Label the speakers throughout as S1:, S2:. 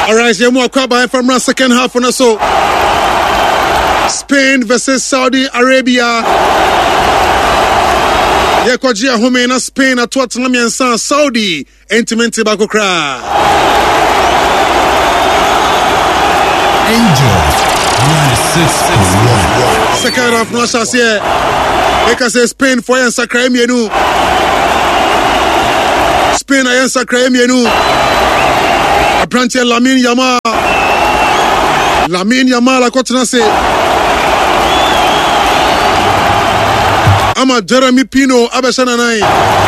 S1: Alright, you more by from the second half on us. So Spain versus Saudi Arabia. Yekwaji home in Spain at Tottenham and Saudi intimate bakokra.
S2: Angels 96.1.
S1: Second half no chance here. Because Spain for yan sakra emienu. Spain ayan sakra emienu. Abranche Lamine Yamal akotena se ama Jeremy Pino abeshana nai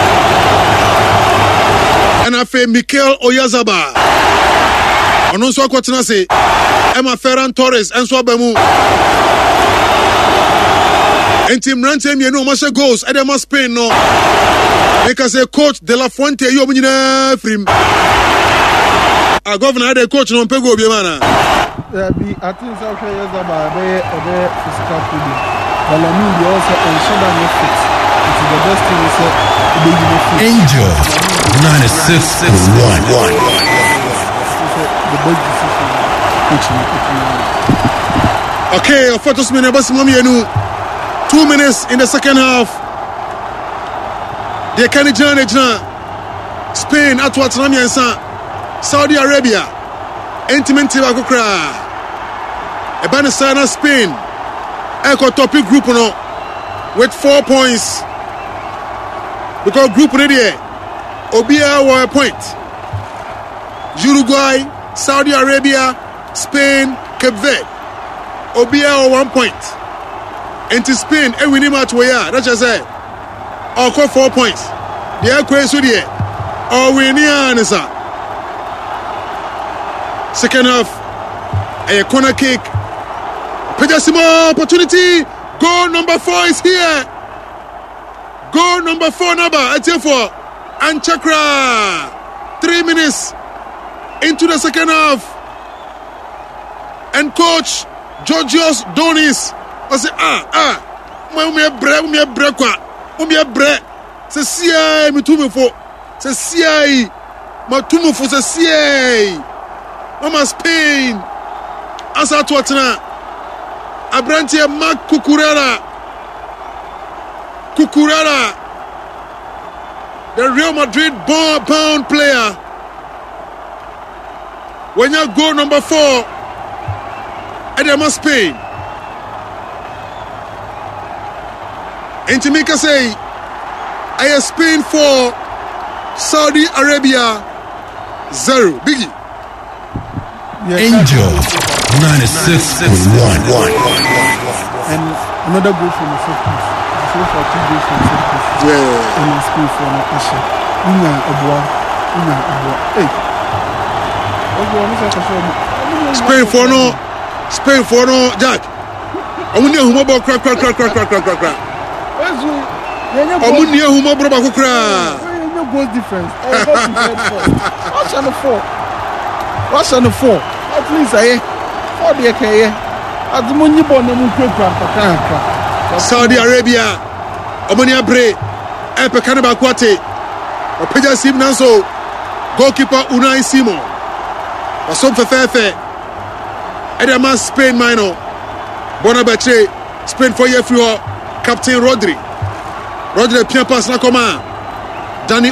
S1: and afe Mikel Oyarzabal ono so akotena se Emma Ferran Torres enso abamu enti mrante mienu ma she goals edema Spain no because coach De La Fuente yo nyina frim a governor the coach no pego obi mana
S3: be I think so years about the physical problem but I mean they also ensure that no fit it's the best thing is the
S2: Angels 96.1
S3: the best decision
S1: okay photos me never see me 2 minutes in the second half they can journey Spain at what Saudi Arabia intimate bakokra ebane sana Spain echo topic group no with 4 points because group ready obia 1 point Uruguay, Saudi Arabia, Spain, Cape Verde obia 1 point into Spain e win match we are that just say or 4 points the equation there or win answer. Second half, a corner kick. Pedasimo opportunity. Goal number 4 is here. Goal number 4 number. for Anchakra. 3 minutes into the second half. And coach Georgios Donis was say umia bre. Se CI mitumufo. Se CI matumufo se CI. Mama Spain asa Tottenham Abranche Marc Cucurella the Real Madrid bound player when you go number 4 Edema Spain and Jamaica say I Spain 4 Saudi Arabia 0 Biggie
S2: Angels 96.1
S3: and another goal from the set piece. So for 2 goals from the set piece.
S1: Yeah.
S3: And it's school for an Asha. Hey.
S1: Spain for no Jack. Omuni ehuma bo kra. Omuni ehuma bro ba kra.
S3: No goal difference. What's on the 4? At least I 4 the okay. At the money born no
S1: Saudi Arabia. Omuni abre. Epe kanaba kwate. Opeja sim nanso. Goalkeeper Unai Simon. Wasom fefe. Edema Spain minor. Bonabetre. Spain for year for Captain Rodri Pierre pass na koma. Dani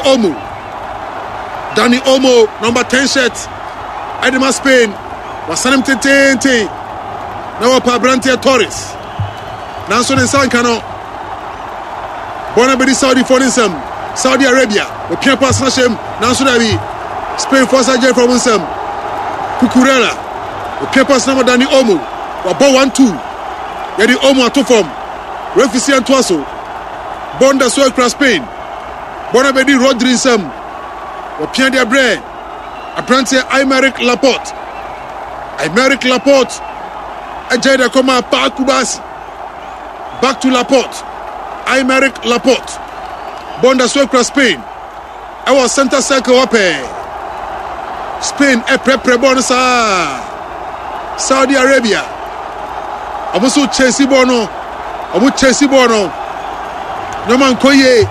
S1: Olmo number 10 shirt. Edema Spain wasanem tete na wapa Brantia Torres nanso ne sanka no bona bedi Saudi for insem Saudi Arabia o Pierre pass na shem nanso da bi Spain for Saudi from insem Cucurella o Pierre pass na Dani Olmo wa ball 1-2 yedi Olmo ato form referee Antoaso bonda so across Spain bona bedi Rodri insem o Pierre de Abre Apprenti Aymeric Laporte. Ajayda Koma Pakubasi. Back to Laporte. Aymeric Laporte. Bonda Swekra Spain. Our center circle up. Spain pre bonus. Saudi Arabia. Amusu Chelsea Bono. Noman Koye.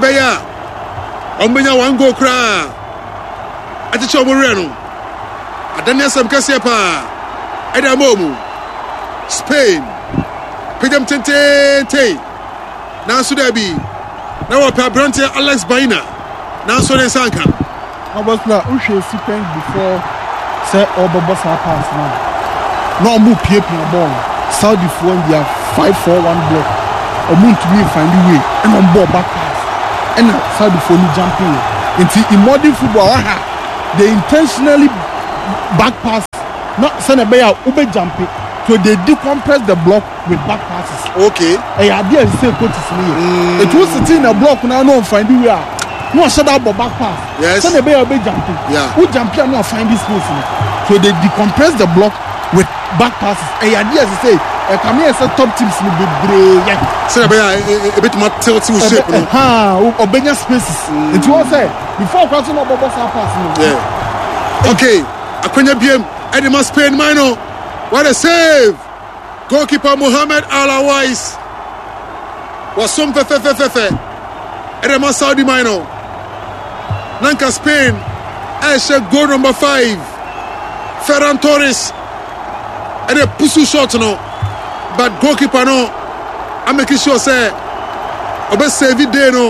S1: Sebeya. Ombenya 1 goal cry. Aticho Moreno. adane asem kase pa eda momu Spain pejam tente na so da bi na wo pa brante Alex Baina na so ne sanka
S3: Abasla uhwe Spain before say obobo sa pass now no mu pie ball Saudi for India 5-4-1 block to me find the way and on ball back pass and Saudi for me jumping into in modern football they intentionally back pass not send a player ube jumping so they decompress the block with back passes.
S1: Okay.
S3: And idea is say coach is me. It was sitting in a block now no find the way. No shut up back pass.
S1: Yes.
S3: Send a player ube jumping.
S1: Yeah.
S3: Who jumping no find this place. So they decompress the block with back passes. And idea is say come here say top teams will be brave.
S1: Say a bit more tilting shape.
S3: Obenya spaces. It was say before crossing up bubble pass.
S1: Yeah. Okay. Akwenya biem Edema Spain Mino. What a save! Goalkeeper Mohamed Al-Awais was some fefe. Edema Saudi Mino. Nanka Spain. Aisha goal number 5. Ferran Torres. And a pusu shot no. But goalkeeper no. I'm making sure say obe save day no.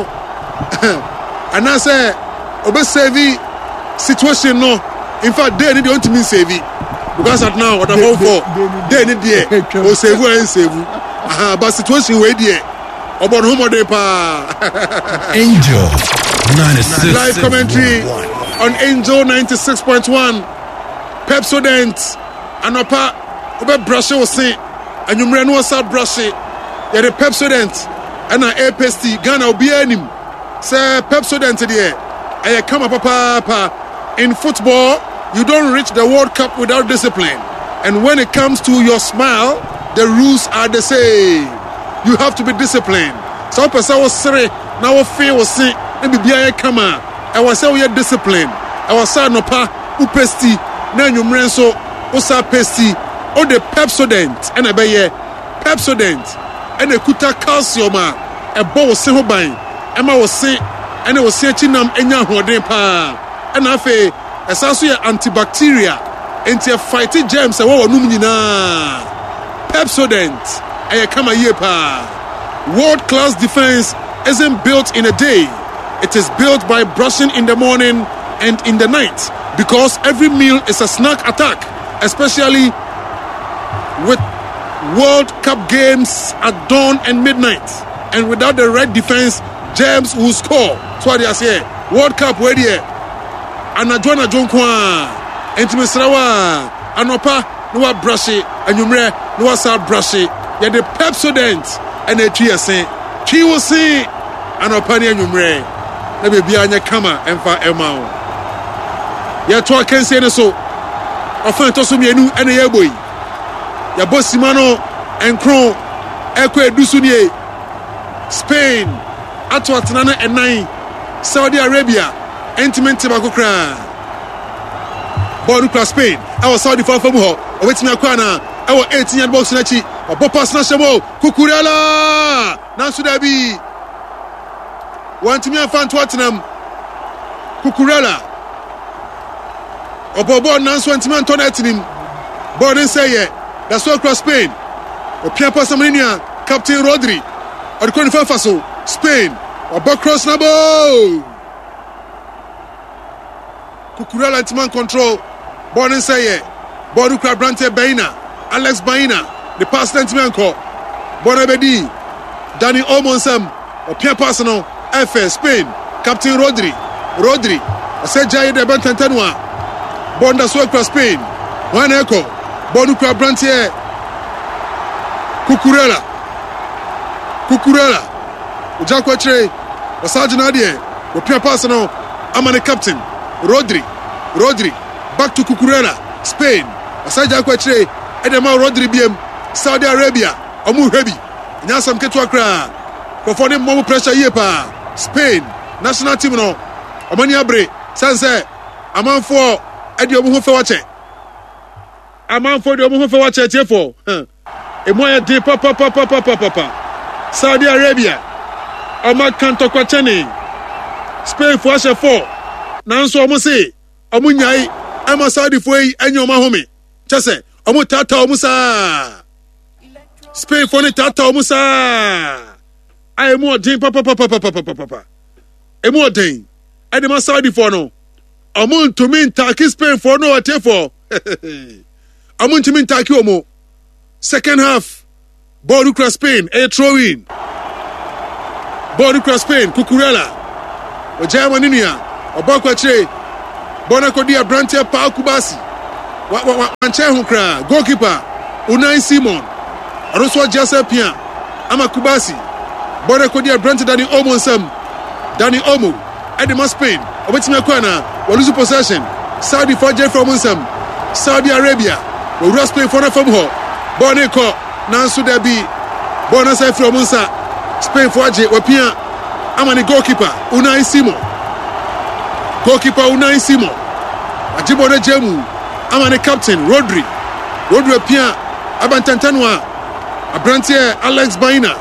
S1: And I say obe save situation no. In fact, they need to mean save it. Because at now, what the whole for they need there. Or save and save. But situation where there. About whom are they pa?
S2: Angel 96.
S1: Live commentary on Angel 96.1. Pepsodent. And Opa brush was saying. And you ran was out brush it. They're the Pepsodent. And an air pasty. Ghana will be him. Say Pepsodent there. I come up papa. In football, you don't reach the World Cup without discipline. And when it comes to your smile, the rules are the same. You have to be disciplined. So person was say, now feel was say, maybe be a come on. I was say we are disciplined. I was say no pa upesti, na nyumrenso, usa pesti, or the Pepsodent, and a baye Pepsodent, and a kuta calcium, a bow was say hobain, Emma was say, and I was say chinam enya hoden pa. And afe esaso ye antibacteria enti fight germs e wo num nyina Pepsodent e kama ye pa. World class defense isn't built in a day. It is built by brushing in the morning and in the night, because every meal is a snack attack, especially with World Cup games at dawn and midnight. And without the right defense, germs will score. So what they say, World Cup where there Anadwana Jonkwa, Entimisrawa, Anopa, Noa Brushy, and Numre, Noa Sal Brushy, yet the Pepsodent, and the Tia say, Chi will see, Anopani and Numre, maybe behind your kama and for Emma. Yet, I can say so. Often Tosumi and a boy. Ya Bossimano and Cron, Eque Dusunie, Spain, Atwatanana and 9, Saudi Arabia. Intimate tobacco cry. Ball to Spain. I was Saudi for Famuho. I wait me a corner. I was 18 and box Nachi. A Bopas Nashamo. Kukurela. Now should I be one to me and fan Tottenham. Kukurela. Or Bobo Nance one to me and Tonetin. Borden say it. That's what across Spain. Or Piapa Samania. Captain Rodri. Or the Cornifer Faso. Spain. Or Bokros Nabo. Kukurela Intiman control. Borden say it. Bodu Brante Baina. Alex Baina. The pass Intiman call. Bonabedi. Danny Omonsam. Or Pierre Personal. FS Spain. Captain Rodri. I said Jay de Bentantanwa. Bonda Swakra Spain. One echo. Bodu Brante. Kukurela. Ujakwa Tre. Sergeant Adie. Or Pierre Personal. I'm the captain. Rodri, back to Cucurella, Spain. Asaja Quatre, Edema Rodri BM, Saudi Arabia, Omu Hebi, Nyasam Ketwakra, performing more pressure yepa, Spain, national team no, Omani Abre, Sanse, Aman for Edio Muhofawache, Aman for the Muhofawache, Tefo, Emoya de Papa, Saudi Arabia, Omar Kanto Kwacheni, Spain for Asha 4. Nanso omo say omo nyai ama Saudi for enyo ma home chese omo tata omo sa Spain for ne tata omo sa ai mo den papa emo den ai de ma Saudi for no omo ntumi ntaki Spain for no ate for omo ntumi ntaki omo second half ball across Spain a throw in ball across Spain Cucurella o Germany nia obakwache bona kodi Brantia pa Kubasi wa anche hu kra goalkeeper Unai Simon Aroswa Jasepia ama Kubasi bona kodi Brantia Dani Olmo nsam Dani Olmo Edema Spain obetime kwana wa lose possession Saudi for Jeff from nsam Saudi Arabia we rush Spain for from ho bona ko nanso da bi bona say from nsa Spain for je wapia ama ni goalkeeper Unai Simon goalkeeper Unai Simon ajibone jemu ama ni captain Rodri pia abantantanwa abrantie Alex Baina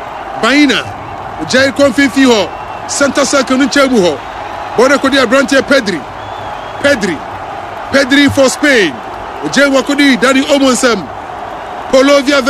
S1: ujai konfifi ho center circle ni chemu ho bone kodi abrantie Pedri for Spain ujai wakodi Dani Olmo nsam Polovia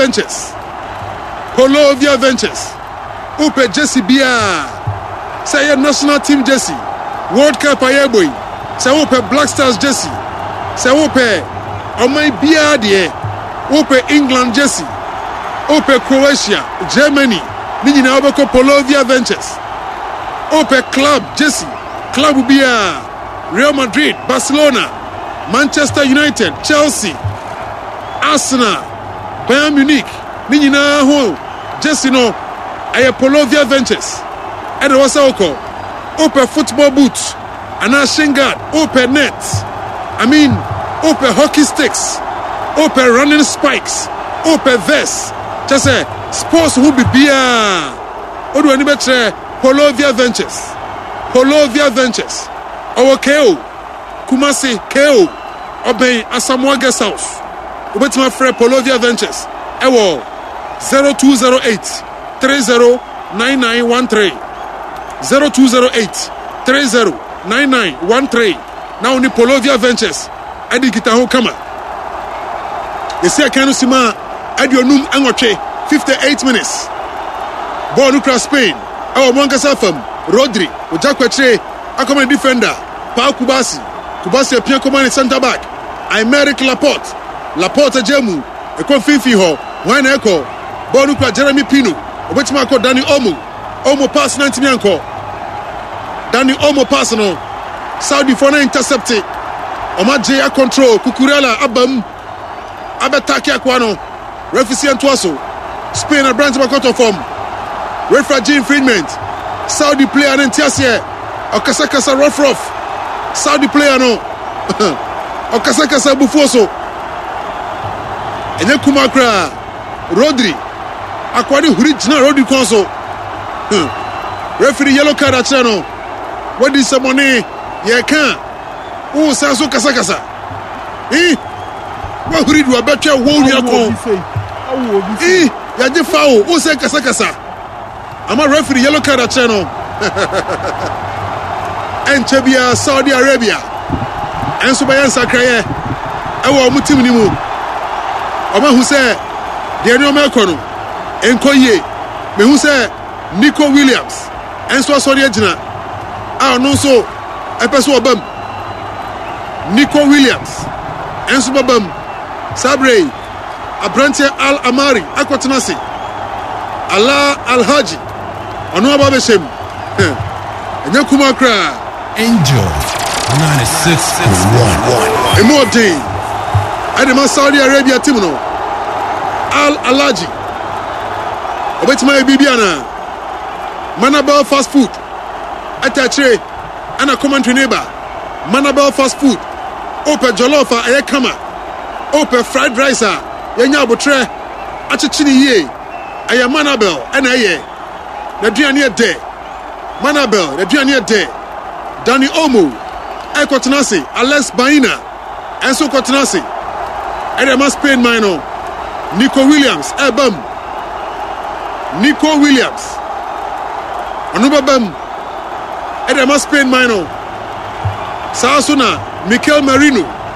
S1: Ventures upe Jesse Bia say national team Jesse World Cup ayeboy say upe Black Stars Jesse say upe omai Bia de upe England Jesse upe Croatia Germany ni nyina obeko Polovia Ventures upe club Jesse club Bia Real Madrid Barcelona Manchester United Chelsea Arsenal Bayern Munich ni nyina ho Jesse no aye Polovia Ventures and wasa oko open football boots and a shin guard open net open hockey sticks open running spikes open vest just say sports who be beer odu ani betre Polovia Ventures our KO Kumasi KO obey Asamoah Guest House obetima free Polovia Ventures ewo 0208 309913 0208 309913 now ni Polovia Ventures adi kita ho kama yesi kanu sima adi onum anwotwe 58 minutes ball no cross Spain awo monkasa fam Rodri ojakwache akoma defender pa Kubasi apia koma center back Aymeric Laporte jemu ekon fifi ho wan na eko ball no cross Jeremy Pino obetima ko Dani Olmo pass 90 anko Dani Olmo pass no Saudi for na intercept omaje a control Cucurella abam abetaki akwano referee Antoaso Spain a branch back out of form referee infringement Saudi player and Tiasie okasakasa rough Saudi player no okasakasa bufoso enye kumakra Rodri akwani original Rodri konso referee yellow card achano what is some money ye can o sanso kasakasa wa huridu abetwa wo wi akon ya je foul o se kasakasa ama referee yellow card achano Enchebia Saudi Arabia enso bayan sakraye ewo mu team ni mu o ma hu se de ni o ma kono enkoye me hu se Nico Williams enso asori agina no so epeso obam Nico Williams enso babam Sabre Abrantie Al Amari akwotenase Ala Al Haji ono ababeshem enya kuma kra
S2: Angel 96.1
S1: Emote Adema Saudi Arabia team no Al Alaji obetima bibiana Manabel fast food atachre ana commentary neighbor Manabel fast food open jollof ayekama open fried rice yenya abotre achichini ye aya Manabel ana ye na duane de Manabel na duane de Dani Olmo ekotenase Alex Baina enso kotenase Edema Spain minor Nico Williams Nico Williams Anubabam Edema Spain minor Saasuna Mikel Merino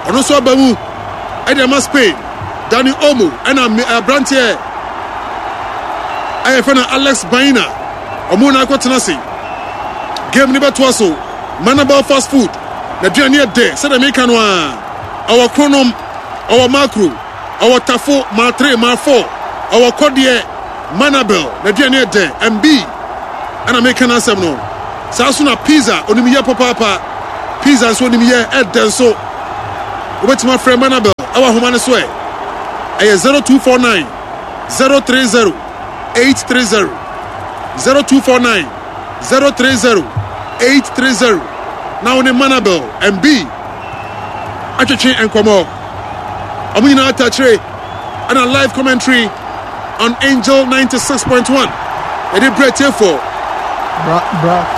S1: ɔno nso aba mu ɛde ama Spain Dani Olmo ɛna aberanteɛ ɛyɛ fɛ na Alex Baina ɔmo na akɔtena se game ne bɛtoa so Manabel fast food na aduane yɛ dɛ sɛdeɛ meka no a ɔwɔ kronom ɔwɔ makro ɔwɔ tafo ma 3 ma 4 ɔwɔ kɔdeɛ Manabel na aduane yɛ dɛ MB ɛna meka no asɛm no saa so na pizza onim yɛ papaapa pizza nso onim yɛ ɛdɛ nso wobɛtumi afrɛ Manabel ɛwɔ ahoma no so ɛyɛ 0249 030 830 0249 030 830 now ne Manabel MB atwetwe nkɔmɔ ɔmo nyinaa atachire and a live commentary on Angel 96.1 ɛde brɛ tiefo
S3: bra